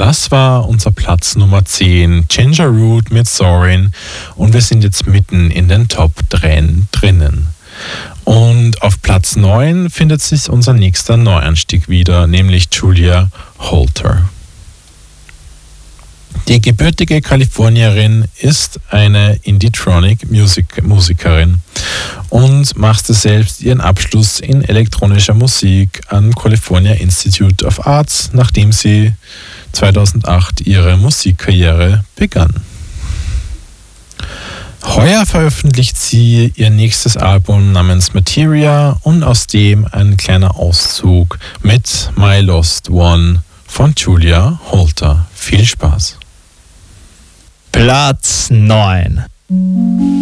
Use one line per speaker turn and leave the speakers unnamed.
Das war unser Platz Nummer 10, Ginger Root mit Soarin', und wir sind jetzt mitten in den Top 3 drinnen. Und auf Platz 9 findet sich unser nächster Neuanstieg wieder, nämlich Julia Holter. Die gebürtige Kalifornierin ist eine Indie-Tronic-Musikerin und machte selbst ihren Abschluss in elektronischer Musik am California Institute of Arts, nachdem sie 2008 ihre Musikkarriere begann. Heuer veröffentlicht sie ihr nächstes Album namens Materia und aus dem ein kleiner Auszug mit My Lost One von Julia Holter. Viel Spaß!
Platz 9.